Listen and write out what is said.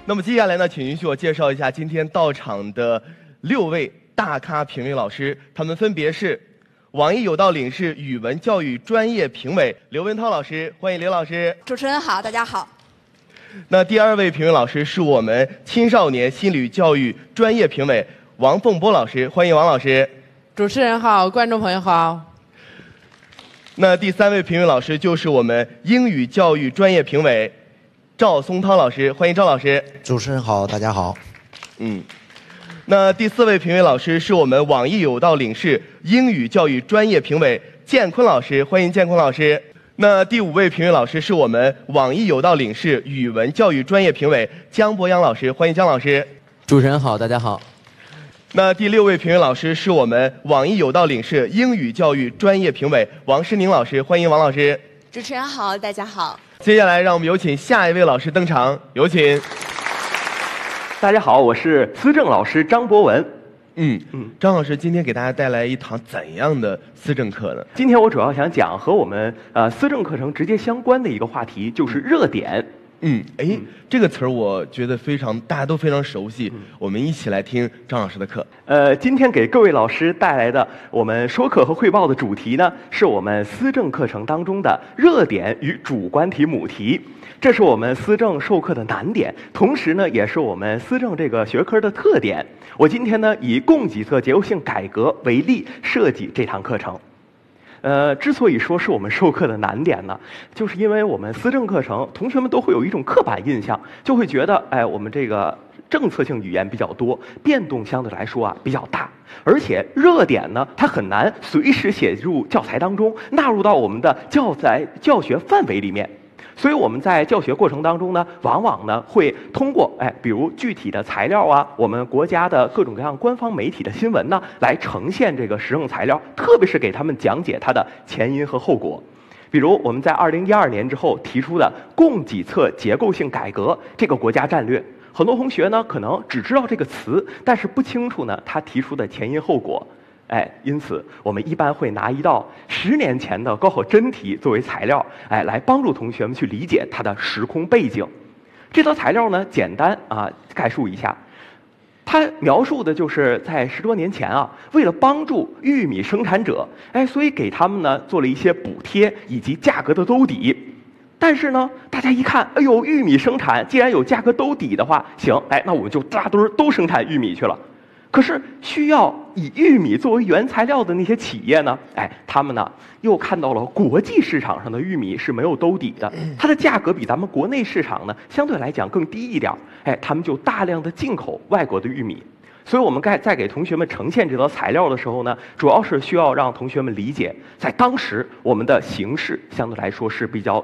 那么接下来呢，请允许我介绍一下今天到场的6位大咖评委老师，他们分别是网易有道领事语文教育专业评委刘文涛老师，欢迎刘老师。 主持人好，大家好。 那第2位评委老师是我们青少年心理教育专业评委王凤波老师，欢迎王老师。 主持人好，观众朋友好。 那第3位评委老师就是我们英语教育专业评委赵松涛老师，欢迎赵老师。 主持人好，大家好。 那第4位评委老师是我们网易有道领事英语教育专业评委建坤老师，欢迎建坤老师。那第5位评委老师是我们网易有道领事语文教育专业评委姜博洋老师，欢迎姜老师。 主持人好，大家好。 那第6位评委老师是我们网易有道领事英语教育专业评委王诗宁老师，欢迎王老师。 主持人好，大家好。 接下来让我们有请下一位老师登场，有请。 大家好，我是思政老师张博文。 张老师今天给大家带来一堂怎样的思政课呢？ 今天我主要想讲和我们思政课程直接相关的一个话题，就是热点。 这个词儿我觉得大家都非常熟悉。我们一起来听张老师的课。 今天给各位老师带来的我们说课和汇报的主题呢，是我们思政课程当中的热点与主观题母题。这是我们思政授课的难点，同时呢，也是我们思政这个学科的特点。我今天呢，以供给侧结构性改革为例设计这堂课程。之所以说是我们授课的难点呢，就是因为我们思政课程，同学们都会有一种刻板印象，就会觉得，我们这个政策性语言比较多，变动相对来说比较大，而且热点呢，它很难随时写入教材当中，纳入到我们的教学范围里面。所以我们在教学过程当中呢，往往呢会通过比如具体的材料我们国家的各种各样官方媒体的新闻呢，来呈现这个时政材料，特别是给他们讲解它的前因和后果。比如我们在2012年之后提出的供给侧结构性改革这个国家战略，很多同学呢可能只知道这个词，但是不清楚呢他提出的前因后果。因此我们一般会拿一道10年前的高考真题作为材料，来帮助同学们去理解它的时空背景。这道材料呢，简单概述一下，它描述的就是在10多年前为了帮助玉米生产者，所以给他们呢做了一些补贴以及价格的兜底。但是呢，大家一看，玉米生产既然有价格兜底的话，行，那我们就扎堆儿都生产玉米去了。可是需要以玉米作为原材料的那些企业呢，他们呢又看到了国际市场上的玉米是没有兜底的，它的价格比咱们国内市场呢相对来讲更低一点，他们就大量的进口外国的玉米。所以我们在给同学们呈现这道材料的时候呢，主要是需要让同学们理解，在当时我们的形势相对来说是比较